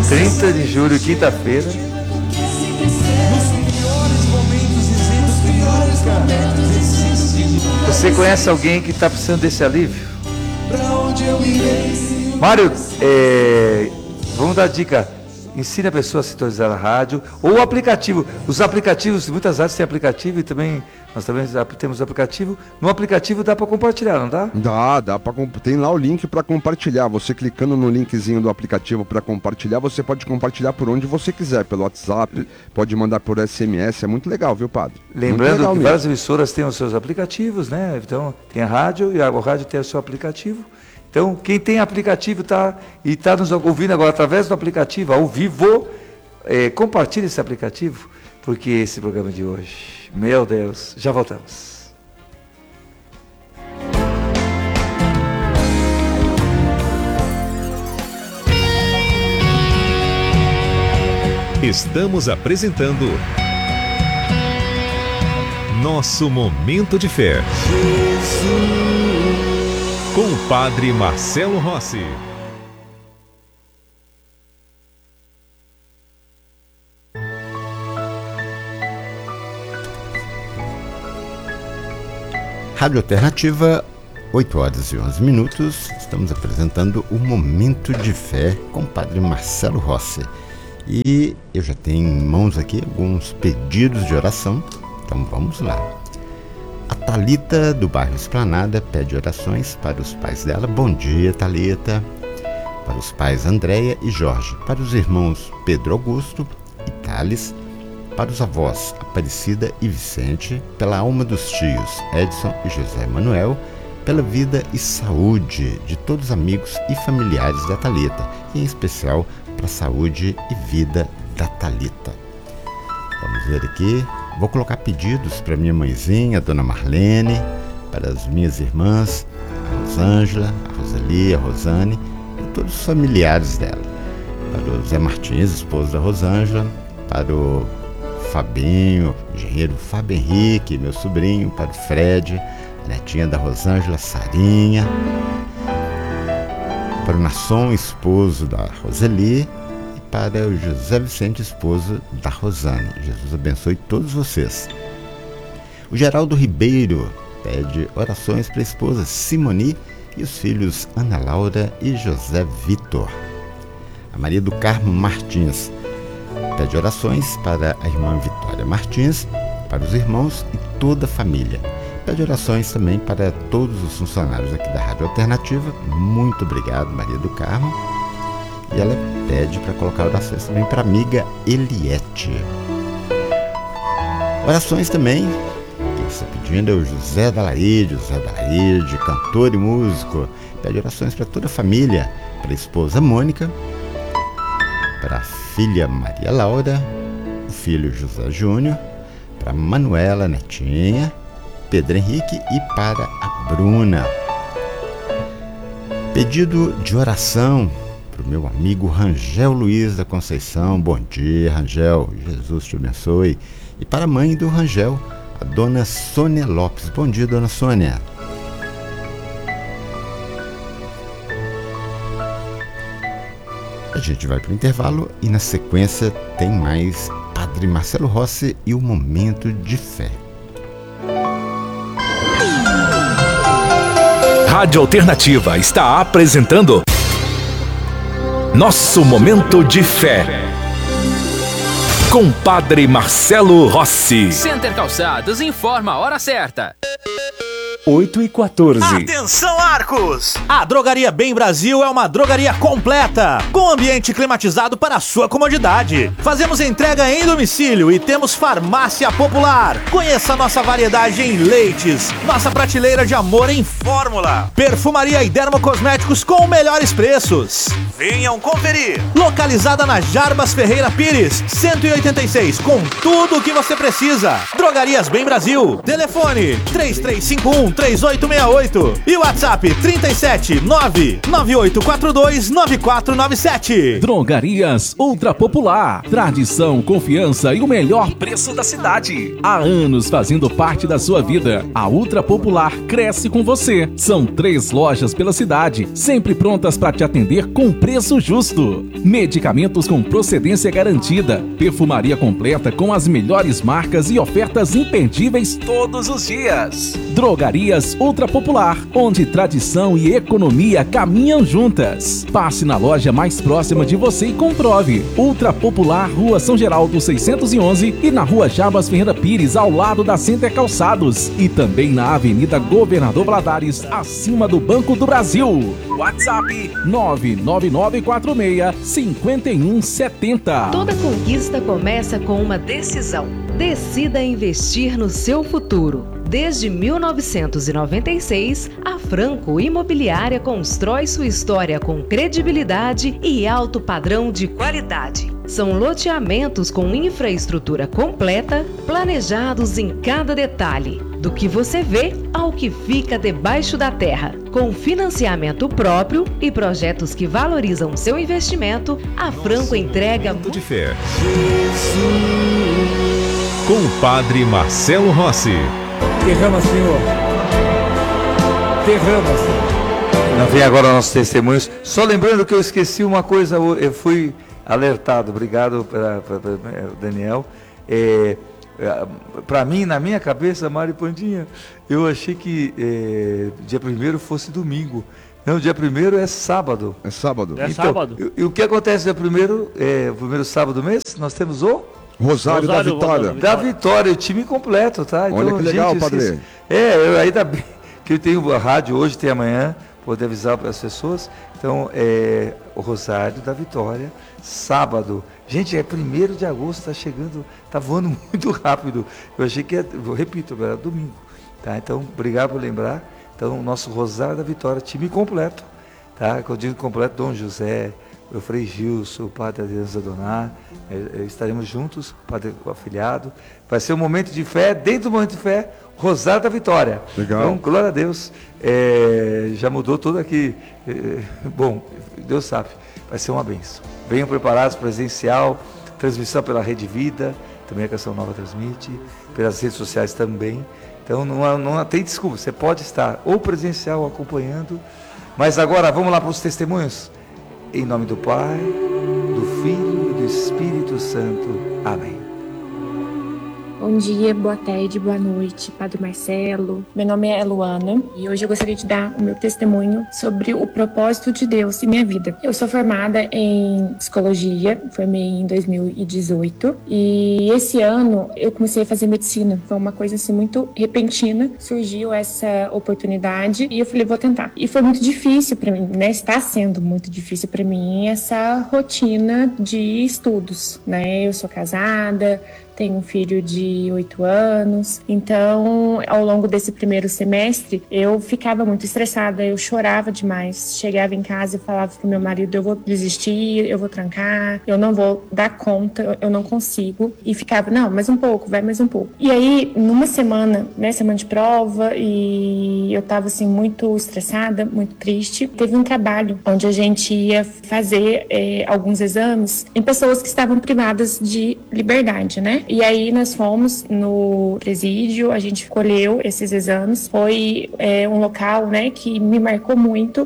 30 de julho, quinta-feira. Nos piores momentos existe. Você conhece alguém que está precisando desse alívio? Pra onde eu irei? Mário, vamos dar dica. Ensine a pessoa a sintonizar a rádio ou o aplicativo. Os aplicativos, muitas rádios têm aplicativo e também nós também temos aplicativo. No aplicativo dá para compartilhar, não dá? Dá tem lá o link para compartilhar. Você clicando no linkzinho do aplicativo para compartilhar, você pode compartilhar por onde você quiser, pelo WhatsApp, pode mandar por SMS, é muito legal, viu, padre? Lembrando que várias emissoras têm os seus aplicativos, né? Então tem a rádio e a rádio tem o seu aplicativo. Então, quem tem aplicativo está nos ouvindo agora através do aplicativo, ao vivo, compartilhe esse aplicativo, porque esse programa de hoje, meu Deus, já voltamos. Estamos apresentando Nosso Momento de Fé. Com o Padre Marcelo Rossi. Rádio Alternativa, 8 horas e 11 minutos. Estamos apresentando o Momento de Fé com o Padre Marcelo Rossi. E eu já tenho em mãos aqui alguns pedidos de oração, então vamos lá. A Thalita, do bairro Esplanada, pede orações para os pais dela. Bom dia, Thalita. Para os pais Andréia e Jorge. Para os irmãos Pedro Augusto e Thales. Para os avós Aparecida e Vicente. Pela alma dos tios Edson e José Manuel. Pela vida e saúde de todos os amigos e familiares da Thalita. E em especial para a saúde e vida da Thalita. Vamos ver aqui. Vou colocar pedidos para minha mãezinha, a dona Marlene, para as minhas irmãs, a Rosângela, a Rosali, a Rosane e todos os familiares dela. Para o Zé Martins, esposo da Rosângela, para o Fabinho, engenheiro Fábio Henrique, meu sobrinho, para o Fred, a netinha da Rosângela, Sarinha, para o Nasson, esposo da Roseli, para o José Vicente, esposo da Rosane. Jesus abençoe todos vocês. O Geraldo Ribeiro pede orações para a esposa Simoni e os filhos Ana Laura e José Vitor. A Maria do Carmo Martins pede orações para a irmã Vitória Martins, para os irmãos e toda a família. Pede orações também para todos os funcionários aqui da Rádio Alternativa. Muito obrigado, Maria do Carmo. E ela pede para colocar orações também para a amiga Eliette. Orações também, quem está pedindo é o José Dalaide, cantor e músico. Pede orações para toda a família, para a esposa Mônica, para a filha Maria Laura, o filho José Júnior, para a Manuela Netinha, Pedro Henrique e para a Bruna. Pedido de oração para o meu amigo Rangel Luiz da Conceição. Bom dia, Rangel, Jesus te abençoe. E para a mãe do Rangel, a dona Sônia Lopes. Bom dia, dona Sônia. A gente vai para o intervalo e na sequência tem mais Padre Marcelo Rossi e o Momento de Fé. Rádio Alternativa está apresentando Nosso Momento de Fé, com Padre Marcelo Rossi. Center Calçados informa a hora certa. 8h14. Atenção, Arcos! A Drogaria Bem Brasil é uma drogaria completa, com ambiente climatizado para a sua comodidade. Fazemos entrega em domicílio e temos farmácia popular. Conheça nossa variedade em leites, nossa prateleira de amor em fórmula, perfumaria e dermocosméticos com melhores preços. Venham conferir! Localizada na Jarbas Ferreira Pires, 186, com tudo o que você precisa. Drogarias Bem Brasil. Telefone 3351 3868 e o WhatsApp 37 99842 9497. Drogarias Ultra Popular. Tradição, confiança e o melhor preço da cidade. Há anos fazendo parte da sua vida. A Ultra Popular cresce com você. São 3 lojas pela cidade, sempre prontas para te atender com preço justo. Medicamentos com procedência garantida. Perfumaria completa com as melhores marcas e ofertas imperdíveis todos os dias. Drogarias Ultra Popular, onde tradição e economia caminham juntas. Passe na loja mais próxima de você e comprove. Ultra Popular, Rua São Geraldo 611 e na Rua Jabas Ferreira Pires, ao lado da Center Calçados. E também na Avenida Governador Valadares, acima do Banco do Brasil. WhatsApp 99946-5170. Toda conquista começa com uma decisão. Decida investir no seu futuro. Desde 1996, a Franco Imobiliária constrói sua história com credibilidade e alto padrão de qualidade. São loteamentos com infraestrutura completa, planejados em cada detalhe, do que você vê ao que fica debaixo da terra. Com financiamento próprio e projetos que valorizam seu investimento, a Franco entrega Momento de fé. Com o Padre Marcelo Rossi. Derrama, Senhor. Derrama, Senhor. Vem agora nossos testemunhos. Só lembrando que eu esqueci uma coisa, eu fui alertado, obrigado Daniel. Para mim, na minha cabeça, Mari Pandinha, eu achei que dia 1º fosse domingo. Não, dia 1º é sábado. É sábado. É então, sábado. E o que acontece dia 1º, o primeiro sábado do mês? Nós temos o Rosário da Vitória. Da Vitória, o time completo, tá? Então, olha que legal, padre. Ainda bem que eu tenho a rádio hoje, tem amanhã, poder avisar para as pessoas. Então, o Rosário da Vitória, sábado. Gente, é 1º de agosto, está chegando, está voando muito rápido. Eu achei que repito, era domingo. Tá? Então, obrigado por lembrar. Então, o nosso Rosário da Vitória, time completo. Tá? Quando eu digo completo, Dom José, o Frei Gilson, o Padre Adriano Zadonar, estaremos juntos, o Padre afilhado. Vai ser um momento de fé, dentro do momento de fé, Rosário da Vitória. Legal. Então, glória a Deus, já mudou tudo aqui. Bom, Deus sabe, vai ser uma bênção. Venham preparados, presencial, transmissão pela Rede Vida, também a Canção Nova transmite, pelas redes sociais também. Então, não tem desculpa, você pode estar ou presencial acompanhando, mas agora vamos lá para os testemunhos. Em nome do Pai, do Filho e do Espírito Santo. Amém. Bom dia, boa tarde, boa noite, Padre Marcelo. Meu nome é Luana e hoje eu gostaria de dar o meu testemunho sobre o propósito de Deus em minha vida. Eu sou formada em psicologia, formei em 2018 e esse ano eu comecei a fazer medicina. Foi uma coisa assim muito repentina, surgiu essa oportunidade e eu falei, vou tentar. E foi muito difícil para mim, né? Está sendo muito difícil para mim essa rotina de estudos, né? Eu sou casada, tenho um filho de 8 anos, então ao longo desse primeiro semestre eu ficava muito estressada, eu chorava demais, chegava em casa e falava pro meu marido, eu vou desistir, eu vou trancar, eu não vou dar conta, eu não consigo, e ficava, não, mais um pouco, vai mais um pouco. E aí, numa semana, né, semana de prova, e eu tava assim muito estressada, muito triste, teve um trabalho onde a gente ia fazer alguns exames em pessoas que estavam privadas de liberdade, né? E aí nós fomos no presídio, a gente escolheu esses exames. Foi um local, né, que me marcou muito,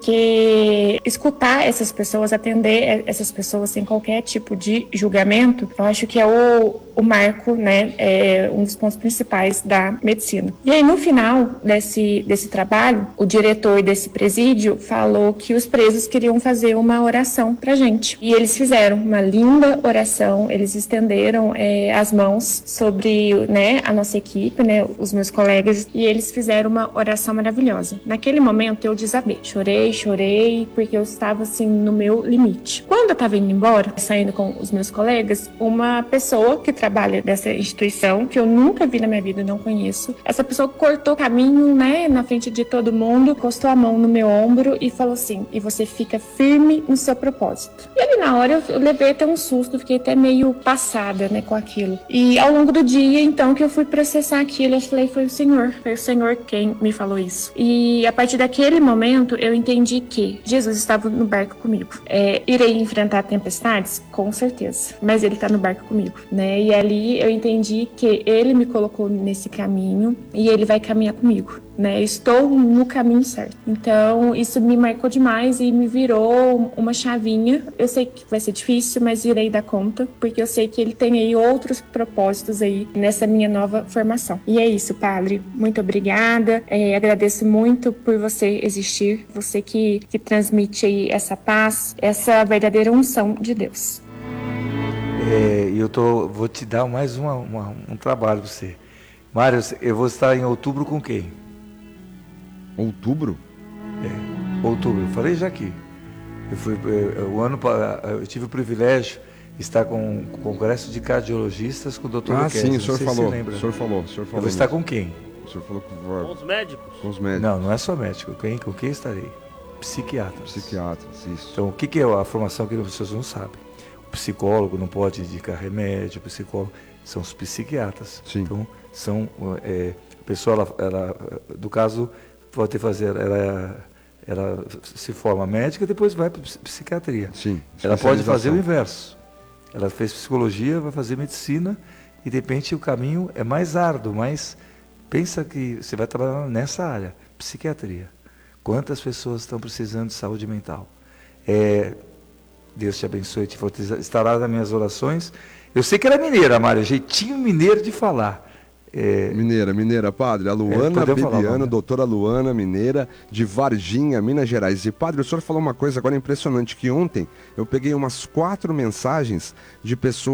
porque escutar essas pessoas, atender essas pessoas sem qualquer tipo de julgamento, eu acho que é o marco, né, é um dos pontos principais da medicina. E aí no final desse trabalho, o diretor desse presídio falou que os presos queriam fazer uma oração pra gente. E eles fizeram uma linda oração, eles estenderam as mãos sobre, né, a nossa equipe, né, os meus colegas, e eles fizeram uma oração maravilhosa. Naquele momento eu desabei, chorei, porque eu estava assim no meu limite. Quando eu estava indo embora, saindo com os meus colegas, uma pessoa que trabalha dessa instituição, que eu nunca vi na minha vida, não conheço, essa pessoa cortou caminho, né, na frente de todo mundo, encostou a mão no meu ombro e falou assim, e você fica firme no seu propósito. E ali na hora eu levei até um susto, fiquei até meio passada, né, com aquilo. E ao longo do dia, então, que eu fui processar aquilo, eu falei, foi o Senhor quem me falou isso. E a partir daquele momento, eu entendi que Jesus estava no barco comigo. Irei enfrentar tempestades? Com certeza. Mas ele está no barco comigo, né? E ali eu entendi que ele me colocou nesse caminho e ele vai caminhar comigo, né? Estou no caminho certo. Então, isso me marcou demais e me virou uma chavinha. Eu sei que vai ser difícil, mas irei dar conta, porque eu sei que ele tem aí outros propósitos aí nessa minha nova formação. E é isso, padre. Muito obrigada. Agradeço muito por você existir, você que transmite aí essa paz, essa verdadeira unção de Deus. Vou te dar mais um trabalho para você. Mário, eu vou estar em outubro com quem? Outubro? Outubro. Eu falei já aqui. Eu tive o privilégio de estar com o Congresso de Cardiologistas com o Dr. Luquezzi. Sim, o senhor falou. O senhor falou. Eu vou estar com quem? O senhor falou com os médicos. Com os médicos. Não é só médico. Com quem estarei? Psiquiatras. Psiquiatras, isso. Então, o que é a formação que as pessoas não sabem? O psicólogo não pode indicar remédio, o psicólogo são os psiquiatras. Sim. Então, são a pessoa, ela, do caso, pode fazer, ela se forma médica, depois vai para psiquiatria. Sim. Ela pode fazer o inverso. Ela fez psicologia, vai fazer medicina e de repente o caminho é mais árduo, mas pensa que você vai trabalhar nessa área, psiquiatria. Quantas pessoas estão precisando de saúde mental? Deus te abençoe, te estará nas minhas orações. Eu sei que era mineira, Mário, jeitinho mineiro de falar. Mineira, padre. A Luana Bebiano, doutora Luana, mineira, de Varginha, Minas Gerais. E, padre, o senhor falou uma coisa agora impressionante, que ontem eu peguei umas 4 mensagens de pessoas